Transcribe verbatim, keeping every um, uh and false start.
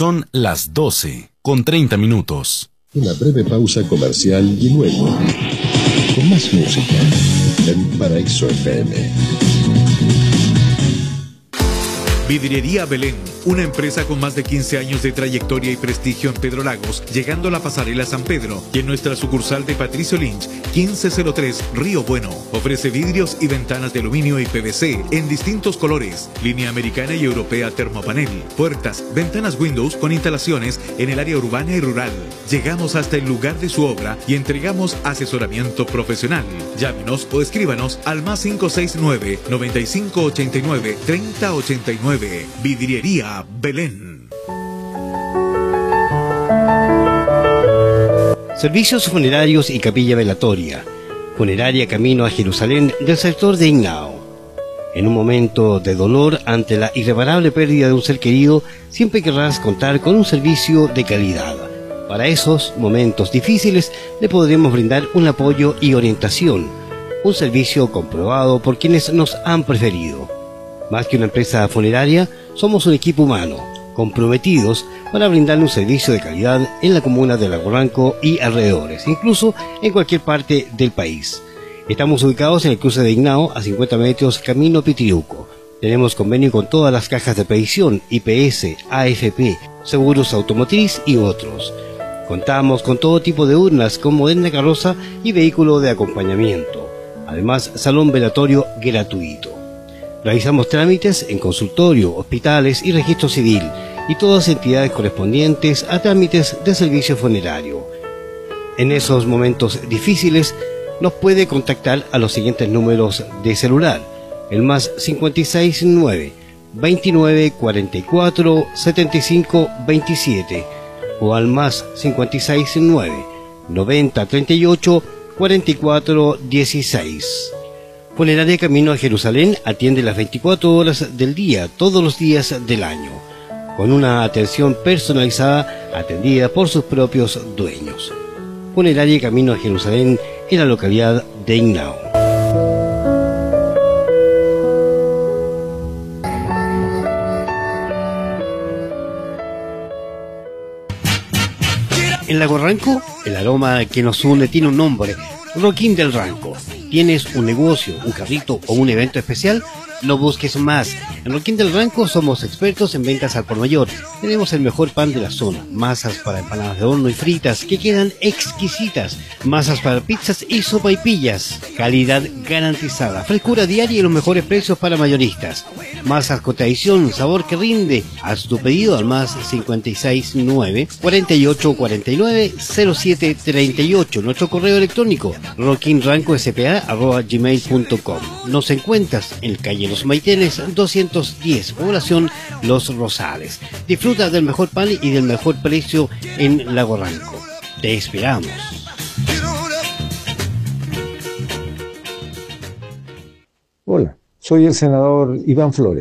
Son las doce, con treinta minutos. Una breve pausa comercial y luego, con más música, en Paraíso F M. Vidriería Belén, una empresa con más de quince años de trayectoria y prestigio en Pedro Lagos, llegando a la pasarela San Pedro, y en nuestra sucursal de Patricio Lynch, quince cero tres Río Bueno. Ofrece vidrios y ventanas de aluminio y P V C en distintos colores, línea americana y europea termopanel, puertas, ventanas Windows con instalaciones en el área urbana y rural. Llegamos hasta el lugar de su obra y entregamos asesoramiento profesional. Llámenos o escríbanos al más cinco seis nueve, noventa y cinco ochenta y nueve, treinta ochenta y nueve. Vidriería Belén. Servicios funerarios y capilla velatoria. Funeraria Camino a Jerusalén del sector de Ignao. En un momento de dolor ante la irreparable pérdida de un ser querido, siempre querrás contar con un servicio de calidad. Para esos momentos difíciles le podremos brindar un apoyo y orientación. Un servicio comprobado por quienes nos han preferido. Más que una empresa funeraria, somos un equipo humano, comprometidos para brindarle un servicio de calidad en la comuna de Lago Ranco y alrededores, incluso en cualquier parte del país. Estamos ubicados en el cruce de Ignao, a cincuenta metros camino Pitiriuco. Tenemos convenio con todas las cajas de previsión, I P S, A F P, seguros automotriz y otros. Contamos con todo tipo de urnas con moderna carroza y vehículo de acompañamiento. Además, salón velatorio gratuito. Realizamos trámites en consultorio, hospitales y registro civil y todas entidades correspondientes a trámites de servicio funerario. En esos momentos difíciles nos puede contactar a los siguientes números de celular: el más cincuenta y seis nueve, veintinueve cuarenta y cuatro, setenta y cinco veintisiete o al más cincuenta y seis nueve, noventa treinta y ocho, cuarenta y cuatro dieciséis. Funeraria Camino a Jerusalén atiende las veinticuatro horas del día, todos los días del año, con una atención personalizada atendida por sus propios dueños. Funeraria Camino a Jerusalén en la localidad de Ignao. En Lago Ranco, el aroma que nos une tiene un nombre: Roquín del Ranco. ¿Tienes un negocio, un carrito o un evento especial? No busques más. En Roquín del Ranco somos expertos en ventas al por mayor. Tenemos el mejor pan de la zona, masas para empanadas de horno y fritas que quedan exquisitas, masas para pizzas y sopaipillas, calidad garantizada, frescura diaria y los mejores precios para mayoristas. Masas con tradición, sabor que rinde. Haz tu pedido al más cincuenta y seis nueve, cuarenta y ocho cuarenta y nueve, cero siete treinta y ocho. Nuestro correo electrónico roquinrancospa arroba gmail punto com. Nos encuentras en calle Los Maitenes doscientos diez, población Los Rosales. Disfruta del mejor pan y del mejor precio en Lago Ranco. Te esperamos. Hola, soy el senador Iván Flores.